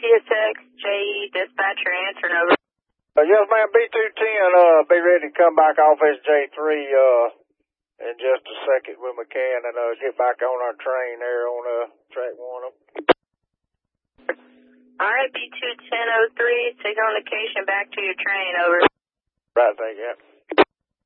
CSX, JE, dispatcher answering over. Yes, ma'am, B210, be ready to come back off SJ3, in just a second when we can and, get back on our train there on, track 1. Alright, B21003, signal location back to your train, over. Right, thank you.